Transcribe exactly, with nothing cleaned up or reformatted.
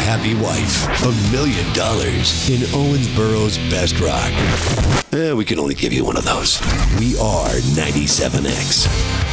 happy wife. A million dollars in Owensboro's best rock. Eh, we can only give you one of those. We are ninety-seven X.